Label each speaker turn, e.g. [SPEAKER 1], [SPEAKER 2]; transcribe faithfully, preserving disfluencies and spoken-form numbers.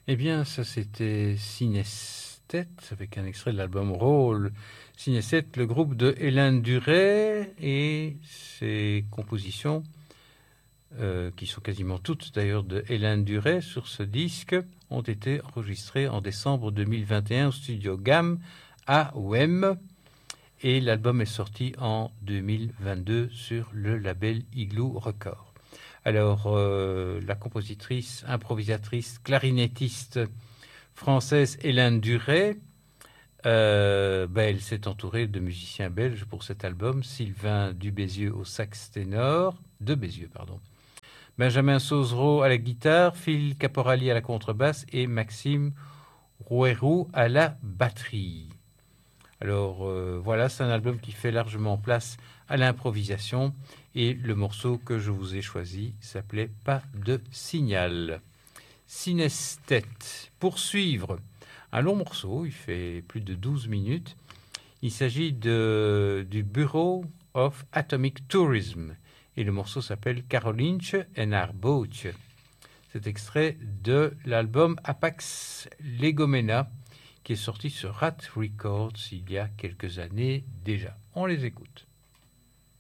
[SPEAKER 1] Eh bien, ça c'était Synesthète, avec un extrait de l'album Rôle. Synesthète, le groupe de Hélène Duret et ses compositions, euh, qui sont quasiment toutes d'ailleurs de Hélène Duret sur ce disque, ont été enregistrées en décembre deux mille vingt et un au studio Gamme à Wem. Et l'album est sorti en deux mille vingt-deux sur le label Igloo Records. Alors, euh, la compositrice, improvisatrice, clarinettiste française Hélène Duret, euh, ben, elle s'est entourée de musiciens belges pour cet album. Sylvain Dubézieux au sax ténor, de Bézieux, pardon. Benjamin Sauzereau à la guitare, Phil Caporali à la contrebasse et Maxime Rouerou à la batterie. Alors euh, voilà, c'est un album qui fait largement place à l'improvisation et le morceau que je vous ai choisi s'appelait Pas de signal. Synesthète. Pour suivre, un long morceau, il fait plus de douze minutes. Il s'agit de, du Bureau of Atomic Tourism et le morceau s'appelle Carolinche en haar bootje. C'est extrait de l'album Apax Legomena qui est sorti sur Rat Records il y a quelques années déjà. On les écoute.